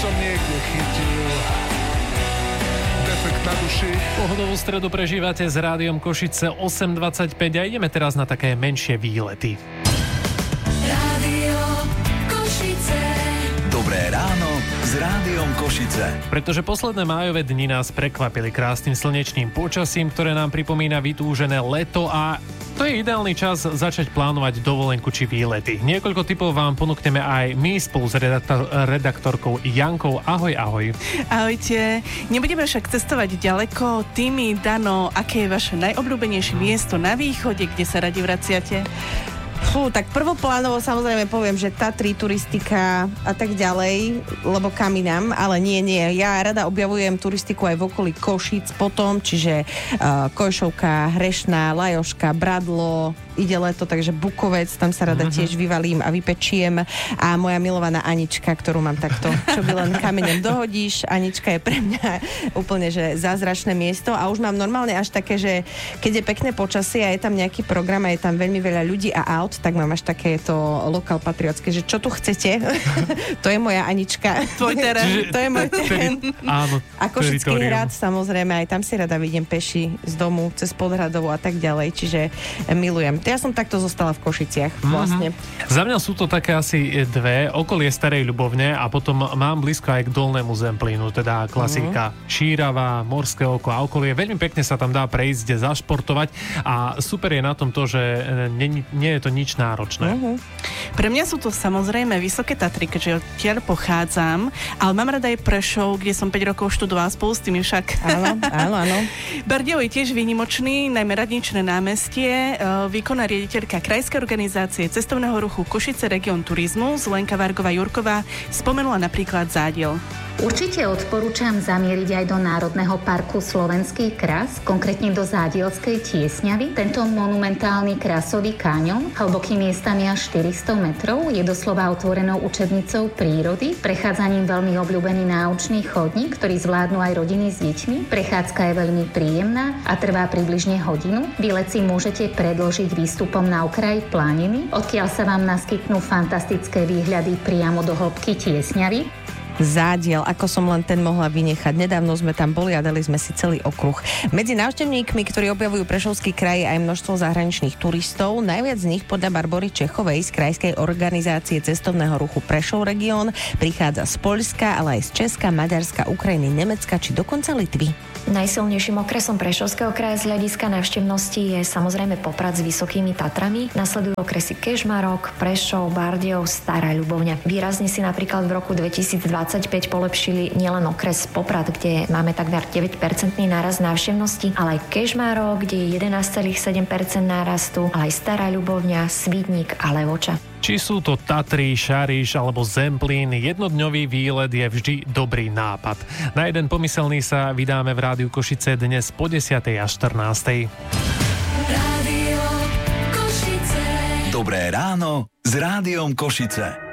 som niekde chytil defekt na duši. Pohodovú stredu prežívate s Rádiom Košice 8.25 a ideme teraz na také menšie výlety. Rádio Košice. Dobré ráno s Rádiom Košice. Pretože posledné májové dni nás prekvapili krásnym slnečným počasím, ktoré nám pripomína vytúžené leto a to je ideálny čas začať plánovať dovolenku či výlety. Niekoľko tipov vám ponúkneme aj my spolu s redaktorkou Jankou. Ahoj, ahoj. Ahojte. Nebudeme však cestovať ďaleko. Tými, Dano, aké je vaše najobľúbenejšie miesto na východe, kde sa radi vraciate? Tak prvoplánovo samozrejme poviem, že Tatry, turistika a tak ďalej, lebo kam inám, ale nie. Ja rada objavujem turistiku aj v okolí Košíc potom, čiže Kojšovka, Hrešná, Lajoška, Bradlo, ide leto, takže Bukovec, tam sa rada tiež vyvalím a vypečiem. A moja milovaná Anička, ktorú mám takto, čo by len kameňom dohodíš. Anička je pre mňa úplne, že zázračné miesto a už mám normálne až také, že keď je pekné počasie a je tam nejaký program a je tam veľmi veľa ľudí a aut, tak mám až takéto lokál patriotské, že čo tu chcete, to je moja Anička. Tvoj terén. To je môj terén. Áno. A Košický hrad, samozrejme, aj tam si rada vidím peši z domu, cez Podhradovu a tak ďalej, čiže milujem. Ja som takto zostala v Košiciach vlastne. Za mňa sú to také asi dve, okolie Starej Ľubovne a potom mám blízko aj k Dolnému Zemplínu, teda klasika Šírava, Morské oko a okolie. Veľmi pekne sa tam dá prejsť, zašportovať a super je na tom to, že nie je to nič náročné. Pre mňa sú to samozrejme Vysoké Tatry, keďže odtiaľ pochádzam, ale mám rada aj Prešov, kde som 5 rokov študovala spolu s tými však. Áno. Bardejov je tiež výnimočný, najmä Radničné námestie. Výkonná riaditeľka Krajskej organizácie cestovného ruchu Košice Region Turizmu Lenka Vargová-Jurková spomenula napríklad Zádiel. Určite odporúčam zamieriť aj do Národného parku Slovenský kras, konkrétne do Zádielskej Tiesňavy. Tento monumentálny krasový kaňon, hlboký miestami až 400 metrov, je doslova otvorenou učebnicou prírody, prechádzaním veľmi obľúbený náučný chodník, ktorý zvládnu aj rodiny s deťmi. Prechádzka je veľmi príjemná a trvá približne hodinu. Výlet si môžete predĺžiť výstupom na okraj planiny, odkiaľ sa vám naskytnú fantastické výhľady priamo do hĺbky Tiesňavy. Zádiel, ako som len ten mohla vynechať. Nedávno sme tam boli a dali sme si celý okruh. Medzi návštevníkmi, ktorí objavujú Prešovský kraj, je aj množstvo zahraničných turistov. Najviac z nich podľa Barbory Čechovej z Krajskej organizácie cestovného ruchu Prešov región prichádza z Poľska, ale aj z Česka, Maďarska, Ukrajiny, Nemecka či dokonca Litvy. Najsilnejším okresom Prešovského kraja z hľadiska návštevnosti je samozrejme Poprad s Vysokými Tatrami. Nasledujú okresy Kežmarok, Prešov, Bardejov, Stará Ľubovňa. Výrazne si napríklad v roku 2025 polepšili nielen okres Poprad, kde máme takmer 9% nárast návštevnosti, ale aj Kežmarok, kde je 11,7% nárastu, ale aj Stará Ľubovňa, Svidník a Levoča. Či sú to Tatry, Šariš alebo Zemplín, jednodňový výlet je vždy dobrý nápad. Na jeden pomyselný sa vydáme v Rádiu Košice dnes po 10. a 14. Rádio Košice. Dobré ráno s Rádiom Košice.